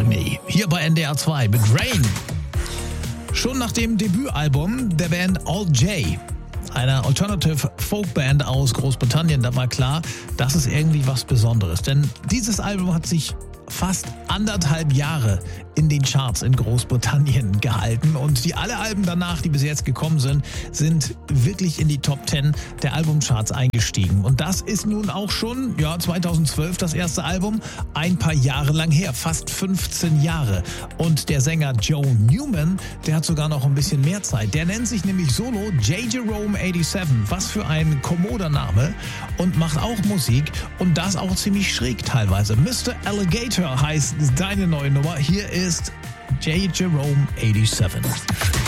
Me, hier bei NDR 2 mit Rain. Schon nach dem Debütalbum der Band All J, einer Alternative Folk-Band aus Großbritannien, da war klar, das ist irgendwie was Besonderes. Denn dieses Album hat sich fast 1,5 Jahre in den Charts in Großbritannien gehalten und alle Alben danach, die bis jetzt gekommen sind wirklich in die Top 10 der Albumcharts eingestiegen. Und das ist nun auch schon, 2012 das erste Album, ein paar Jahre lang her, fast 15 Jahre. Und der Sänger Joe Newman, der hat sogar noch ein bisschen mehr Zeit. Der nennt sich nämlich solo J. Jerome 87, was für ein kommoder Name, und macht auch Musik und das auch ziemlich schräg teilweise. Mr. Alligator heißt deine neue Nummer. Hier ist J. Jerome 87.